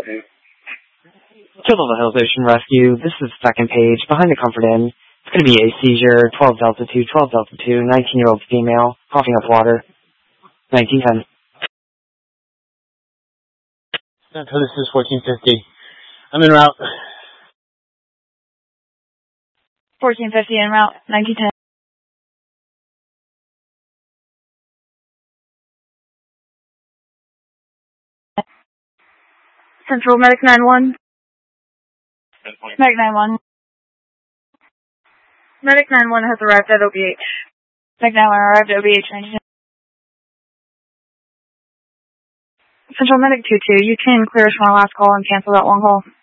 Killable Hills Ocean Rescue. This is the second page. Behind the Comfort Inn. It's going to be a seizure. 12 Delta 2, 12 Delta 2, 19-year-old female, coughing up water. 1910. Central, this is 1450. I'm en route. 1450 en route. 1910. Central Medic 9-1. Medic 9-1. Medic 9-1 has arrived at OBH. Medic 9-1 arrived at OBH 1910. Central Medic 2-2, you can clear us from our last call and cancel that long haul.